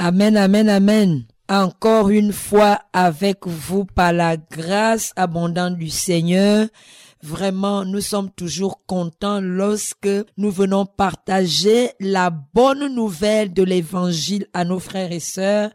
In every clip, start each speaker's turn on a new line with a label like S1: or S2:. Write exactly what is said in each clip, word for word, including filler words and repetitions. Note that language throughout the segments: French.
S1: Amen, amen, amen. Encore une fois avec vous par la grâce abondante du Seigneur. Vraiment, nous sommes toujours contents lorsque nous venons partager la bonne nouvelle de l'évangile à nos frères et sœurs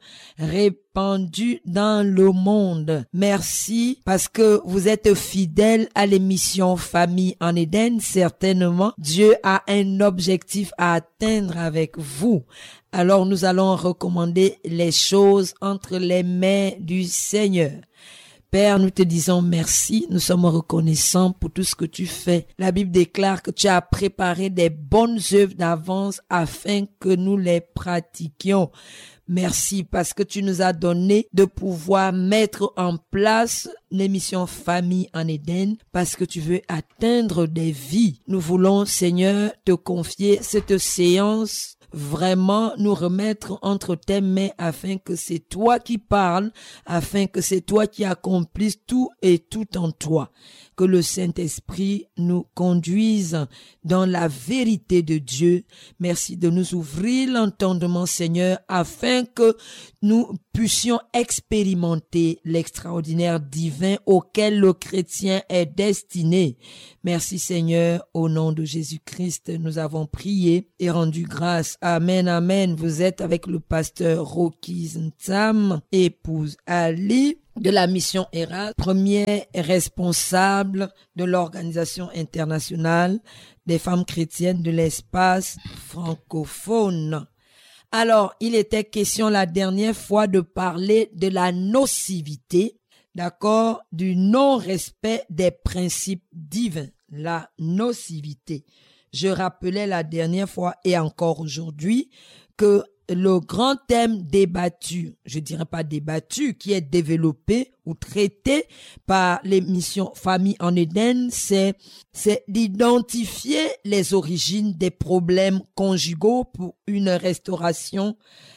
S1: répandus dans le monde. Merci parce que vous êtes fidèles à l'émission Famille en Éden. Certainement, Dieu a un objectif à atteindre avec vous. Alors nous allons recommander les choses entre les mains du Seigneur. Père, nous te disons merci, nous sommes reconnaissants pour tout ce que tu fais. La Bible déclare que tu as préparé des bonnes œuvres d'avance afin que nous les pratiquions. Merci parce que tu nous as donné de pouvoir mettre en place l'émission Famille en Éden parce que tu veux atteindre des vies. Nous voulons, Seigneur, te confier cette séance, vraiment nous remettre entre tes mains afin que c'est toi qui parles, afin que c'est toi qui accomplisses tout et tout en toi. Que le Saint-Esprit nous conduise dans la vérité de Dieu. Merci de nous ouvrir l'entendement, Seigneur, afin que nous puissions expérimenter l'extraordinaire divin auquel le chrétien est destiné. Merci, Seigneur, au nom de Jésus-Christ, nous avons prié et rendu grâce. Amen, amen. Vous êtes avec le pasteur Rocky Ntam, épouse Ali, de la mission Era, premier responsable de l'Organisation internationale des femmes chrétiennes de l'espace francophone. Alors, il était question la dernière fois de parler de la nocivité, d'accord, du non-respect des principes divins, la nocivité. Je rappelais la dernière fois et encore aujourd'hui que le grand thème débattu, je dirais pas débattu, qui est développé ou traité par l'émission Famille en Éden, c'est, c'est d'identifier les origines des problèmes conjugaux pour une restauration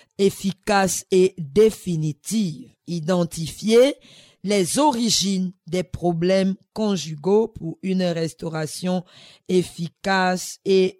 S1: efficace et définitive. Identifier les origines des problèmes conjugaux pour une restauration efficace et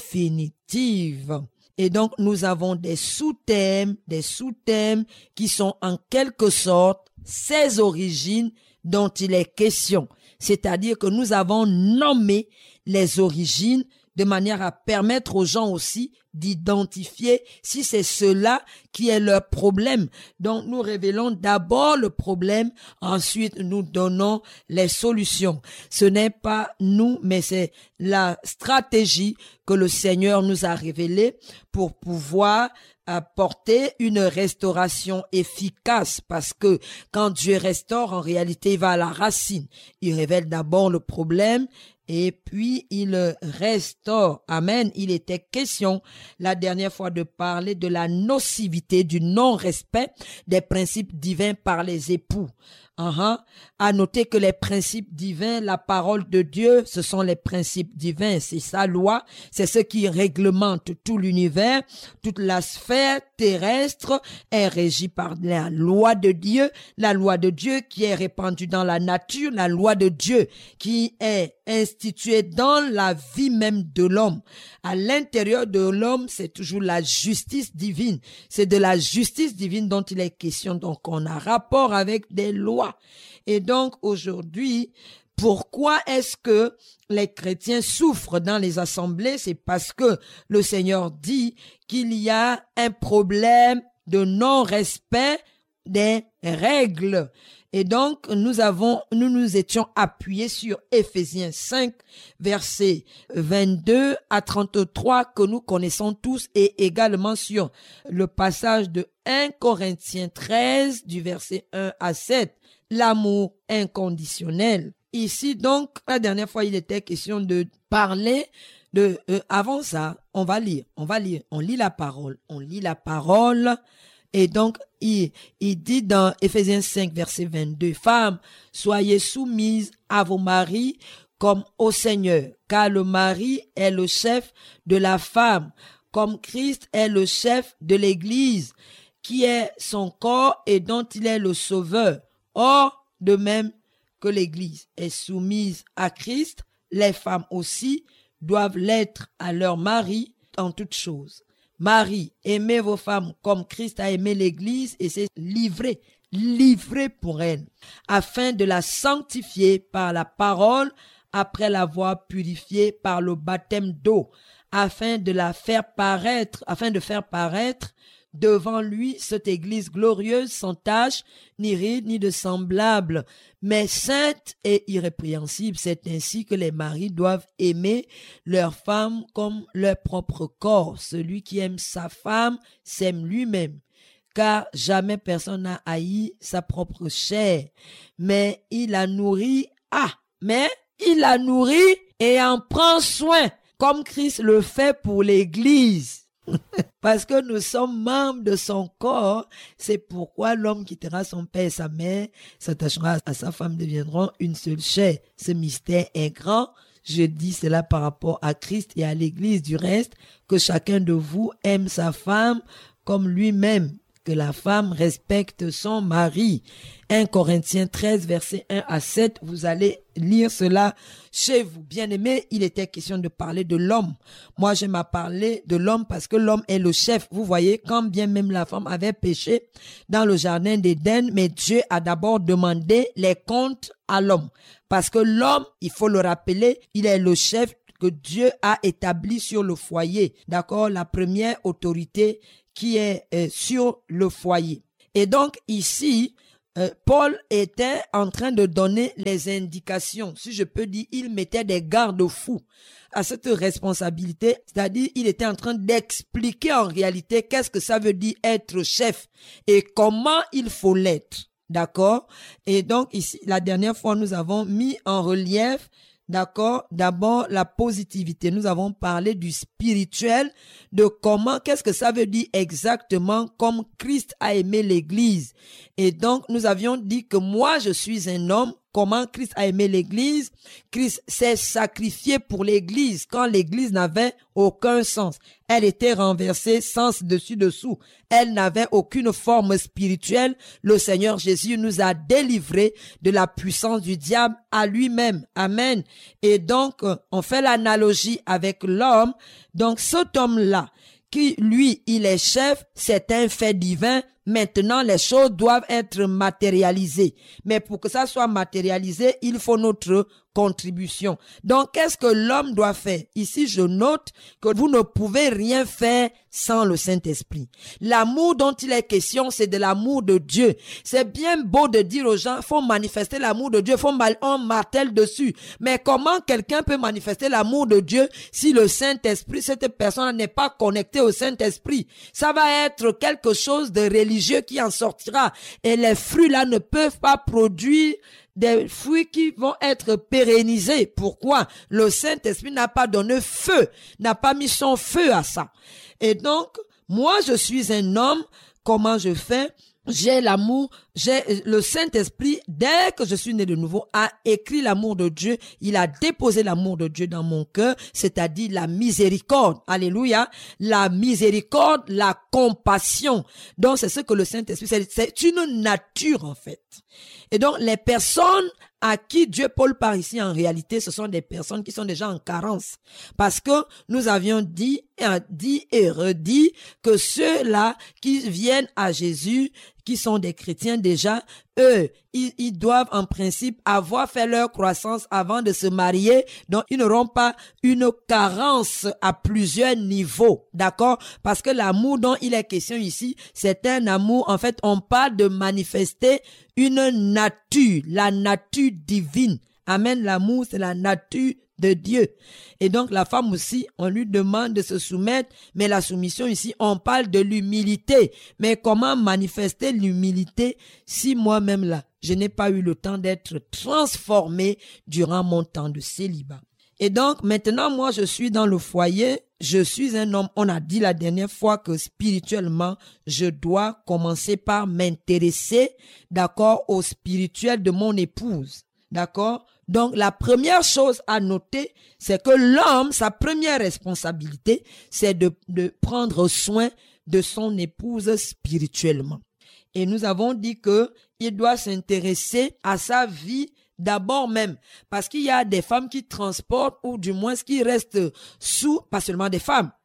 S1: définitive. Et donc, nous avons des sous-thèmes, des sous-thèmes qui sont en quelque sorte ces origines dont il est question. C'est-à-dire que nous avons nommé les origines de manière à permettre aux gens aussi d'identifier si c'est cela qui est leur problème. Donc, nous révélons d'abord le problème, ensuite nous donnons les solutions. Ce n'est pas nous, mais c'est la stratégie que le Seigneur nous a révélée pour pouvoir apporter une restauration efficace, parce que quand Dieu restaure, en réalité, il va à la racine. Il révèle d'abord le problème et puis il restaure. Amen. Il était question la dernière fois de parler de la nocivité, du non-respect des principes divins par les époux. Uh-huh. À noter que les principes divins, la parole de Dieu, ce sont les principes divins, c'est sa loi, c'est ce qui réglemente tout l'univers, toute la sphère terrestre est régie par la loi de Dieu, la loi de Dieu qui est répandue dans la nature, la loi de Dieu qui est instituée dans la vie même de l'homme. À l'intérieur de l'homme, c'est toujours la justice divine, c'est de la justice divine dont il est question, donc on a rapport avec des lois. Et donc aujourd'hui, pourquoi est-ce que les chrétiens souffrent dans les assemblées? C'est parce que le Seigneur dit qu'il y a un problème de non-respect des règles. Et donc, nous avons, nous nous étions appuyés sur Éphésiens cinq, versets vingt-deux à trente-trois, que nous connaissons tous, et également sur le passage de un Corinthiens treize, du verset un à sept, l'amour inconditionnel. Ici, donc, la dernière fois, il était question de parler de, euh, avant ça, on va lire, on va lire, on lit la parole, on lit la parole. Et donc, il, il dit dans Éphésiens cinq, verset vingt-deux, « Femmes, soyez soumises à vos maris comme au Seigneur, car le mari est le chef de la femme, comme Christ est le chef de l'Église, qui est son corps et dont il est le sauveur. Or, de même que l'Église est soumise à Christ, les femmes aussi doivent l'être à leur mari en toutes choses. » Marie, aimez vos femmes comme Christ a aimé l'Église et s'est livré, livré pour elle, afin de la sanctifier par la parole, après l'avoir purifiée par le baptême d'eau, afin de la faire paraître, afin de faire paraître devant lui cette Église glorieuse, sans tache, ni ride, ni de semblable, mais sainte et irrépréhensible. C'est ainsi que les maris doivent aimer leurs femmes comme leur propre corps. Celui qui aime sa femme s'aime lui-même, car jamais personne n'a haï sa propre chair, mais il la nourrit, ah, mais il la nourrit et en prend soin, comme Christ le fait pour l'Église. Parce que nous sommes membres de son corps, c'est pourquoi l'homme quittera son père et sa mère, s'attachera à sa femme, deviendront une seule chair. Ce mystère est grand. Je dis cela par rapport à Christ et à l'Église. Du reste, que chacun de vous aime sa femme comme lui-même, que la femme respecte son mari. un Corinthiens treize, versets un à sept, vous allez lire cela chez vous. Bien-aimés, il était question de parler de l'homme. Moi, j'aime à parler de l'homme parce que l'homme est le chef. Vous voyez, quand bien même la femme avait péché dans le jardin d'Éden, mais Dieu a d'abord demandé les comptes à l'homme. Parce que l'homme, il faut le rappeler, il est le chef que Dieu a établi sur le foyer. D'accord? La première autorité qui est euh, sur le foyer. Et donc ici, euh, Paul était en train de donner les indications. Si je peux dire, il mettait des garde-fous à cette responsabilité. C'est-à-dire, il était en train d'expliquer en réalité qu'est-ce que ça veut dire être chef et comment il faut l'être. D'accord? Et donc ici, la dernière fois, nous avons mis en relief, d'accord, d'abord la positivité. Nous avons parlé du spirituel, de comment, qu'est-ce que ça veut dire exactement, comme Christ a aimé l'Église. Et donc, nous avions dit que moi, je suis un homme. Comment Christ a aimé l'Église? Christ s'est sacrifié pour l'Église quand l'Église n'avait aucun sens. Elle était renversée sens dessus dessous. Elle n'avait aucune forme spirituelle. Le Seigneur Jésus nous a délivrés de la puissance du diable à lui-même. Amen. Et donc, on fait l'analogie avec l'homme. Donc, cet homme-là, qui, lui, il est chef, c'est un fait divin. Maintenant, les choses doivent être matérialisées. Mais pour que ça soit matérialisé, il faut notre contribution. Donc, qu'est-ce que l'homme doit faire? Ici, je note que vous ne pouvez rien faire sans le Saint-Esprit. L'amour dont il est question, c'est de l'amour de Dieu. C'est bien beau de dire aux gens, il faut manifester l'amour de Dieu, il faut mal, on martèle dessus. Mais comment quelqu'un peut manifester l'amour de Dieu si le Saint-Esprit, cette personne n'est pas connectée au Saint-Esprit? Ça va être quelque chose de religieux qui en sortira. Et les fruits là ne peuvent pas produire des fruits qui vont être pérennisés. Pourquoi? Le Saint-Esprit n'a pas donné feu, n'a pas mis son feu à ça. Et donc, moi, je suis un homme. Comment je fais? J'ai l'amour, j'ai le Saint-Esprit, dès que je suis né de nouveau, a écrit l'amour de Dieu. Il a déposé l'amour de Dieu dans mon cœur, c'est-à-dire la miséricorde. Alléluia. La miséricorde, la compassion. Donc, c'est ce que le Saint-Esprit, c'est, c'est une nature, en fait. Et donc, les personnes à qui Dieu Paul parle ici, en réalité, ce sont des personnes qui sont déjà en carence. Parce que nous avions dit, dit et redit que ceux-là qui viennent à Jésus, qui sont des chrétiens déjà, eux, ils, ils doivent en principe avoir fait leur croissance avant de se marier. Donc, ils n'auront pas une carence à plusieurs niveaux. D'accord? Parce que l'amour dont il est question ici, c'est un amour, en fait, on parle de manifester une nature, la nature divine. Amen. L'amour, c'est la nature de Dieu. Et donc, la femme aussi, on lui demande de se soumettre, mais la soumission ici, on parle de l'humilité. Mais comment manifester l'humilité si moi-même là, je n'ai pas eu le temps d'être transformé durant mon temps de célibat? Et donc, maintenant, moi, je suis dans le foyer, je suis un homme. On a dit la dernière fois que spirituellement, je dois commencer par m'intéresser, d'accord, au spirituel de mon épouse. D'accord? Donc, la première chose à noter, c'est que l'homme, sa première responsabilité, c'est de, de prendre soin de son épouse spirituellement. Et nous avons dit que il doit s'intéresser à sa vie d'abord même, parce qu'il y a des femmes qui transportent, ou du moins qui restent sous, pas seulement des femmes,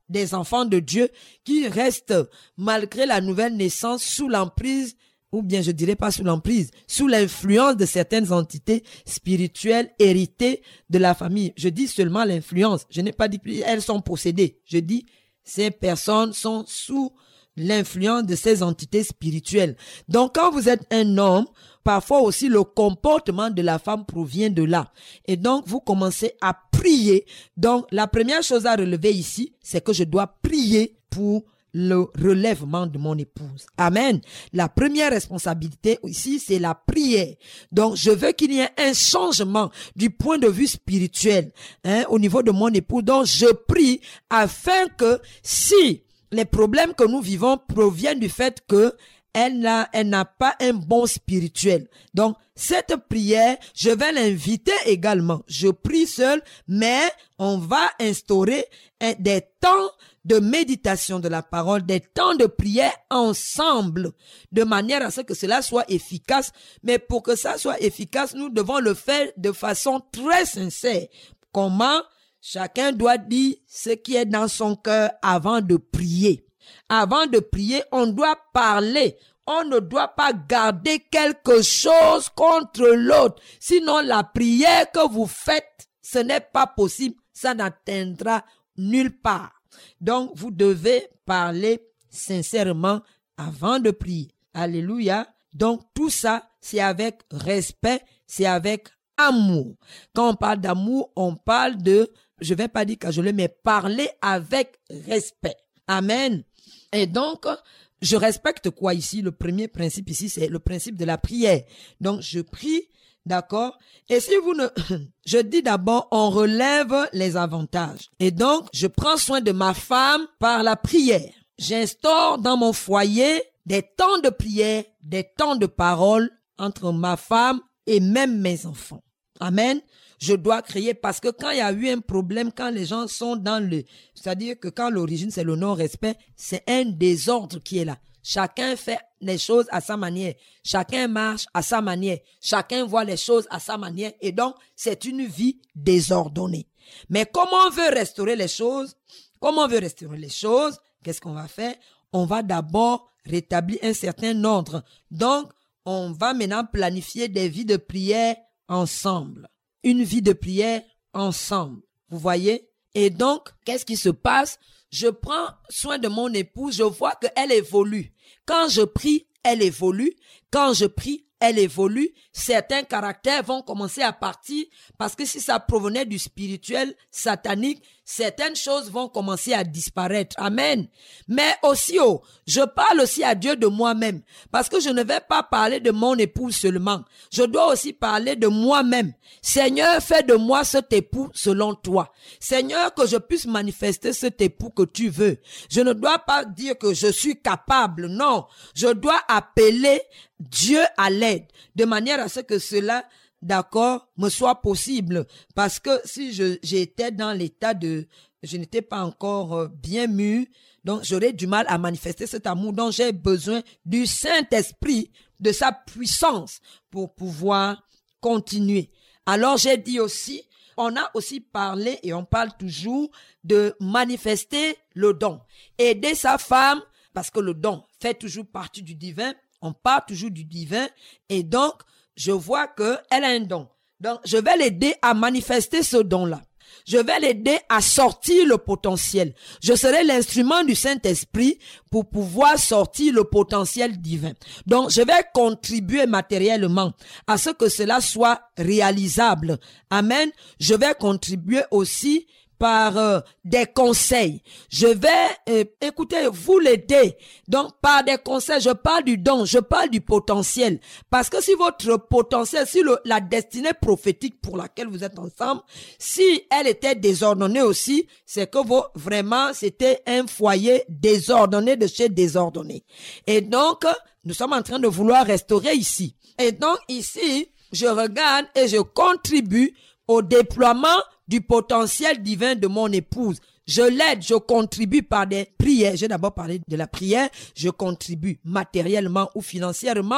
S1: des enfants de Dieu qui restent, malgré la nouvelle naissance, sous l'emprise, ou bien je dirais pas sous l'emprise, sous l'influence de certaines entités spirituelles héritées de la famille. Je dis seulement l'influence. Je n'ai pas dit qu'elles sont possédées. Je dis ces personnes sont sous l'influence de ces entités spirituelles. Donc, quand vous êtes un homme, parfois aussi le comportement de la femme provient de là. Et donc, vous commencez à prier. Donc, la première chose à relever ici, c'est que je dois prier pour le relèvement de mon épouse. Amen. La première responsabilité ici, c'est la prière. Donc, je veux qu'il y ait un changement du point de vue spirituel, hein, au niveau de mon épouse. Donc, je prie afin que si les problèmes que nous vivons proviennent du fait que elle n'a, elle n'a pas un bon spirituel. Donc, cette prière, je vais l'inviter également. Je prie seul, mais on va instaurer un, des temps de méditation de la parole, des temps de prière ensemble, de manière à ce que cela soit efficace. Mais pour que ça soit efficace, nous devons le faire de façon très sincère. Comment? Chacun doit dire ce qui est dans son cœur avant de prier. Avant de prier, on doit parler. On ne doit pas garder quelque chose contre l'autre. Sinon, la prière que vous faites, ce n'est pas possible. Ça n'atteindra nulle part. Donc, vous devez parler sincèrement avant de prier. Alléluia. Donc, tout ça, c'est avec respect, c'est avec amour. Quand on parle d'amour, on parle de, je vais pas dire cajoler, mais parler avec respect. Amen. Et donc, je respecte quoi ici? Le premier principe ici, c'est le principe de la prière. Donc, je prie, d'accord? Et si vous ne... Je dis d'abord, on relève les avantages. Et donc, je prends soin de ma femme par la prière. J'instaure dans mon foyer des temps de prière, des temps de parole entre ma femme et même mes enfants. Amen. Je dois créer parce que quand il y a eu un problème, quand les gens sont dans le... C'est-à-dire que quand l'origine, c'est le non-respect, c'est un désordre qui est là. Chacun fait les choses à sa manière. Chacun marche à sa manière. Chacun voit les choses à sa manière. Et donc, c'est une vie désordonnée. Mais comment on veut restaurer les choses? Comment on veut restaurer les choses? Qu'est-ce qu'on va faire? On va d'abord rétablir un certain ordre. Donc, on va maintenant planifier des vies de prière ensemble. Une vie de prière ensemble. Vous voyez? Et donc, qu'est-ce qui se passe? Je prends soin de mon épouse, je vois qu'elle évolue. Quand je prie, elle évolue. Quand je prie, elle évolue. Certains caractères vont commencer à partir parce que si ça provenait du spirituel satanique, certaines choses vont commencer à disparaître. Amen. Mais aussi, oh, je parle aussi à Dieu de moi-même parce que je ne vais pas parler de mon épouse seulement. Je dois aussi parler de moi-même. Seigneur, fais de moi cet époux selon toi. Seigneur, que je puisse manifester cet époux que tu veux. Je ne dois pas dire que je suis capable. Non, je dois appeler Dieu à l'aide de manière à ce que cela, d'accord, me soit possible. Parce que si je j'étais dans l'état de, je n'étais pas encore euh, bien mûr, donc j'aurais du mal à manifester cet amour. Donc j'ai besoin du Saint-Esprit, de sa puissance pour pouvoir continuer. Alors j'ai dit aussi, on a aussi parlé et on parle toujours de manifester le don. Aider sa femme, parce que le don fait toujours partie du divin. On parle toujours du divin et donc, je vois qu'elle a un don. Donc, je vais l'aider à manifester ce don-là. Je vais l'aider à sortir le potentiel. Je serai l'instrument du Saint-Esprit pour pouvoir sortir le potentiel divin. Donc, je vais contribuer matériellement à ce que cela soit réalisable. Amen. Je vais contribuer aussi par euh, des conseils. Je vais, euh, écoutez, vous l'aider. Donc, par des conseils, je parle du don, je parle du potentiel. Parce que si votre potentiel, si le, la destinée prophétique pour laquelle vous êtes ensemble, si elle était désordonnée aussi, c'est que vous, vraiment, c'était un foyer désordonné de chez désordonné. Et donc, nous sommes en train de vouloir restaurer ici. Et donc, ici, je regarde et je contribue au déploiement du potentiel divin de mon épouse. Je l'aide, je contribue par des prières. J'ai d'abord parlé de la prière. Je contribue matériellement ou financièrement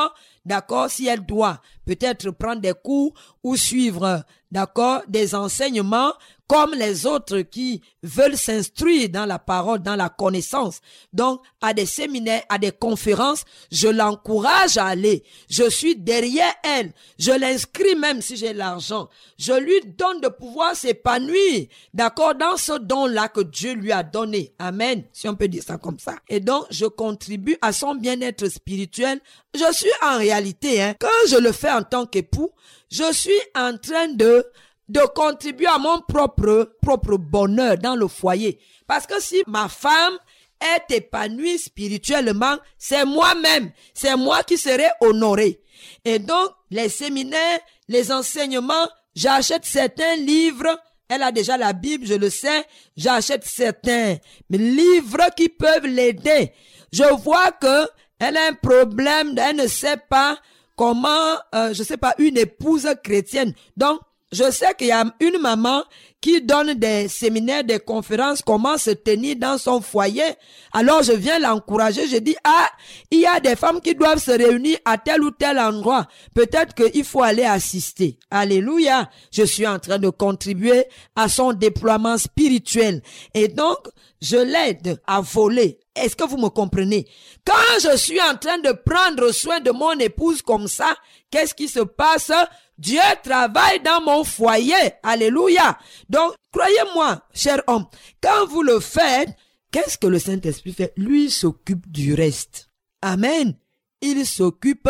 S1: d'accord, si elle doit peut-être prendre des cours ou suivre, d'accord, des enseignements comme les autres qui veulent s'instruire dans la parole, dans la connaissance. Donc, à des séminaires, à des conférences, je l'encourage à aller. Je suis derrière elle. Je l'inscris même si j'ai l'argent. Je lui donne de pouvoir s'épanouir, d'accord, dans ce don-là que Dieu lui a donné. Amen. Si on peut dire ça comme ça. Et donc, je contribue à son bien-être spirituel. Je suis en réalité, hein, quand je le fais en tant qu'époux, je suis en train de de contribuer à mon propre, propre bonheur dans le foyer. Parce que si ma femme est épanouie spirituellement, c'est moi-même, c'est moi qui serai honoré. Et donc, les séminaires, les enseignements, j'achète certains livres. Elle a déjà la Bible, je le sais. J'achète certains livres qui peuvent l'aider. Je vois que elle a un problème, elle ne sait pas comment, euh, je sais pas, une épouse chrétienne. Donc, je sais qu'il y a une maman qui donne des séminaires, des conférences, comment se tenir dans son foyer. Alors je viens l'encourager, je dis, ah, il y a des femmes qui doivent se réunir à tel ou tel endroit. Peut-être qu'il faut aller assister. Alléluia. Je suis en train de contribuer à son déploiement spirituel. Et donc, je l'aide à voler. Est-ce que vous me comprenez? Quand je suis en train de prendre soin de mon épouse comme ça, qu'est-ce qui se passe? Dieu travaille dans mon foyer. Alléluia. Donc, croyez-moi, cher homme, quand vous le faites, qu'est-ce que le Saint-Esprit fait? Lui, il s'occupe du reste. Amen. Il s'occupe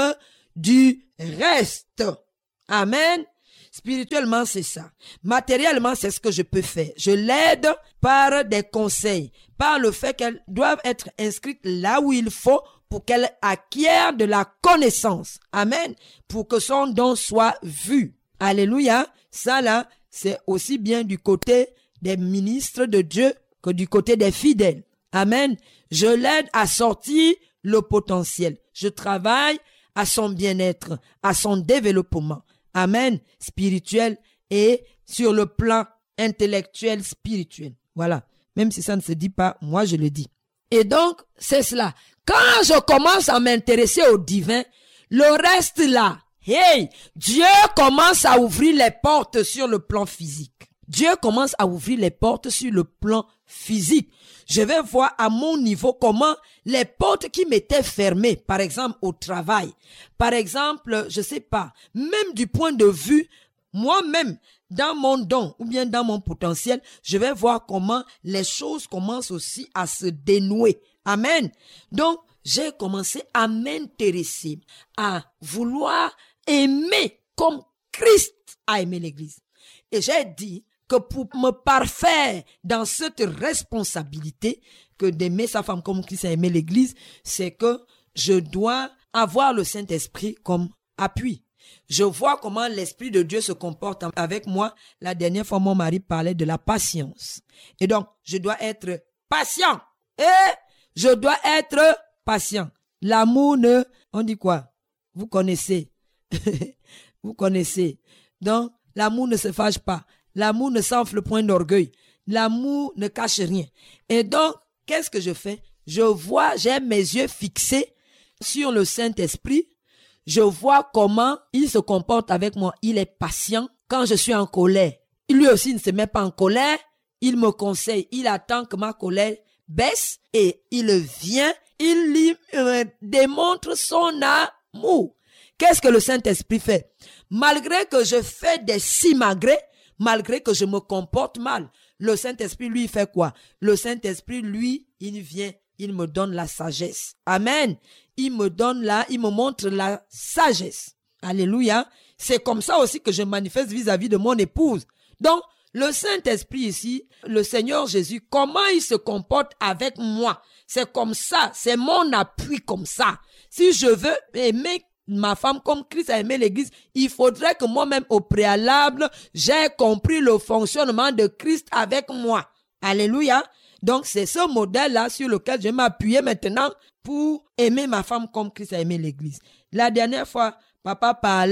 S1: du reste. Amen. Spirituellement, c'est ça. Matériellement, c'est ce que je peux faire. Je l'aide par des conseils, par le fait qu'elles doivent être inscrites là où il faut pour qu'elle acquiert de la connaissance. Amen. Pour que son don soit vu. Alléluia. Ça là, c'est aussi bien du côté des ministres de Dieu que du côté des fidèles. Amen. Je l'aide à sortir le potentiel. Je travaille à son bien-être, à son développement. Amen. Spirituel et sur le plan intellectuel, spirituel. Voilà. Même si ça ne se dit pas, moi je le dis. Et donc, c'est cela. Quand je commence à m'intéresser au divin, le reste là, hey, Dieu commence à ouvrir les portes sur le plan physique. Dieu commence à ouvrir les portes sur le plan physique. Je vais voir à mon niveau comment les portes qui m'étaient fermées, par exemple au travail, par exemple, je sais pas, même du point de vue, moi-même, dans mon don ou bien dans mon potentiel, je vais voir comment les choses commencent aussi à se dénouer. Amen. Donc, j'ai commencé à m'intéresser, à vouloir aimer comme Christ a aimé l'Église. Et j'ai dit que pour me parfaire dans cette responsabilité que d'aimer sa femme comme Christ a aimé l'Église, c'est que je dois avoir le Saint-Esprit comme appui. Je vois comment l'Esprit de Dieu se comporte avec moi. La dernière fois, mon mari parlait de la patience. Et donc, je dois être patient. Et je dois être patient. L'amour ne... On dit quoi? Vous connaissez. Vous connaissez. Donc, l'amour ne se fâche pas. L'amour ne s'enfle point d'orgueil. L'amour ne cache rien. Et donc, qu'est-ce que je fais? Je vois, j'ai mes yeux fixés sur le Saint-Esprit. Je vois comment il se comporte avec moi. Il est patient. Quand je suis en colère, lui aussi ne se met pas en colère. Il me conseille. Il attend que ma colère baisse et il vient. Il lui euh, démontre son amour. Qu'est-ce que le Saint-Esprit fait? Malgré que je fais des simagrées, malgré que je me comporte mal, le Saint-Esprit, lui, fait quoi? Le Saint-Esprit, lui, il vient, il me donne la sagesse. Amen. Il me donne là, il me montre la sagesse. Alléluia. C'est comme ça aussi que je manifeste vis-à-vis de mon épouse. Donc, le Saint-Esprit ici, le Seigneur Jésus, comment il se comporte avec moi? C'est comme ça, c'est mon appui comme ça. Si je veux aimer ma femme comme Christ a aimé l'Église, il faudrait que moi-même au préalable, j'ai compris le fonctionnement de Christ avec moi. Alléluia. Donc c'est ce modèle-là sur lequel je vais m'appuyer maintenant pour aimer ma femme comme Christ a aimé l'Église. La dernière fois, papa parlait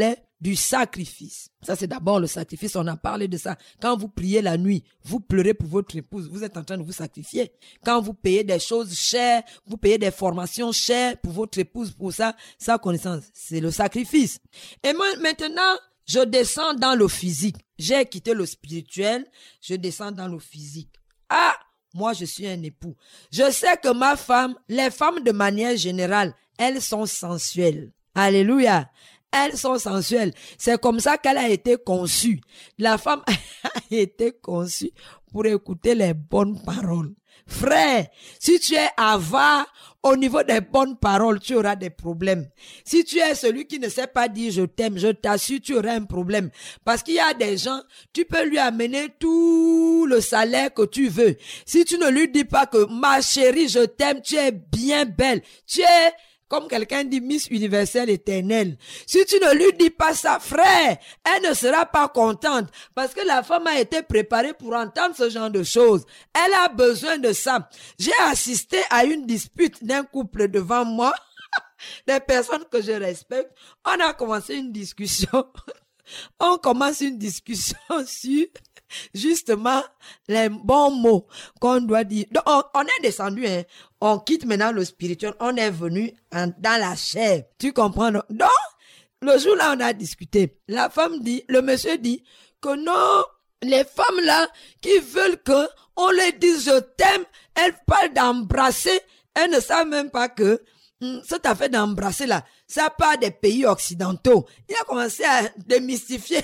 S1: du sacrifice. Ça, c'est d'abord le sacrifice. On a parlé de ça. Quand vous priez la nuit, vous pleurez pour votre épouse. Vous êtes en train de vous sacrifier. Quand vous payez des choses chères, vous payez des formations chères pour votre épouse, pour ça, sa connaissance, c'est le sacrifice. Et moi, maintenant, je descends dans le physique. J'ai quitté le spirituel, je descends dans le physique. Ah, moi, je suis un époux. Je sais que ma femme, les femmes de manière générale, elles sont sensuelles. Alléluia. Elles sont sensuelles. C'est comme ça qu'elle a été conçue. La femme a été conçue pour écouter les bonnes paroles. Frère, si tu es avare au niveau des bonnes paroles, tu auras des problèmes. Si tu es celui qui ne sait pas dire je t'aime, je t'assure, tu auras un problème. Parce qu'il y a des gens, tu peux lui amener tout le salaire que tu veux. Si tu ne lui dis pas que ma chérie, je t'aime, tu es bien belle, tu es... Comme quelqu'un dit, Miss Universelle éternelle. Si tu ne lui dis pas ça, frère, elle ne sera pas contente. Parce que la femme a été préparée pour entendre ce genre de choses. Elle a besoin de ça. J'ai assisté à une dispute d'un couple devant moi. Des personnes que je respecte. On a commencé une discussion. On commence une discussion sur... justement les bons mots qu'on doit dire. Donc, on, on est descendu, hein. On quitte maintenant le spirituel, on est venu en, dans la chair. Tu comprends? Donc, le jour là, on a discuté. La femme dit, le monsieur dit que non, les femmes là qui veulent que on leur dise je t'aime, elles parlent d'embrasser, elles ne savent même pas que hum, cette affaire d'embrasser là, ça part des pays occidentaux. Il a commencé à démystifier.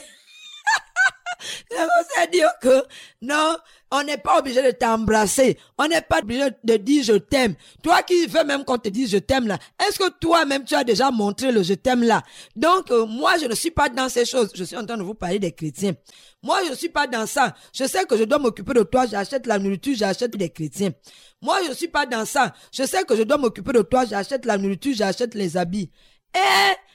S1: Il a commencé à dire que non, on n'est pas obligé de t'embrasser. On n'est pas obligé de dire je t'aime. Toi qui veux même qu'on te dise je t'aime là, est-ce que toi-même tu as déjà montré le je t'aime là? Donc, euh, moi je ne suis pas dans ces choses. Je suis en train de vous parler des chrétiens. Moi je ne suis pas dans ça. Je sais que je dois m'occuper de toi, j'achète la nourriture, j'achète des chrétiens. Moi je ne suis pas dans ça. Je sais que je dois m'occuper de toi, j'achète la nourriture, j'achète les habits. Et